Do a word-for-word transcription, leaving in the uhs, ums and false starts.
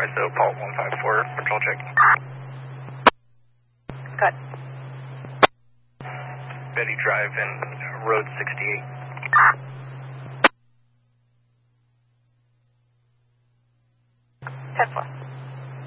S O Paul one five four, patrol check. Good. Betty Drive and Road sixty-eight. ten four.